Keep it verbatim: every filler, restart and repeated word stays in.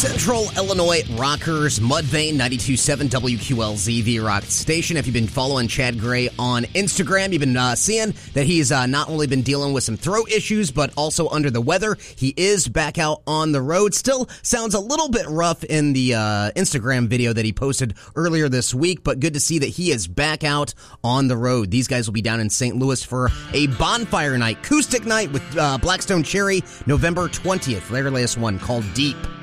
Central Illinois Rockers, Mudvayne, ninety-two point seven W Q L Z, the Rock Station. If you've been following Chad Gray on Instagram, you've been uh, seeing that he's uh, not only been dealing with some throat issues, but also under the weather. He is back out on the road. Still sounds a little bit rough in the uh, Instagram video that he posted earlier this week, but good to see that he is back out on the road. These guys will be down in Saint Louis for a bonfire night, acoustic night with uh, Blackstone Cherry, November twentieth. Their latest one called Deep.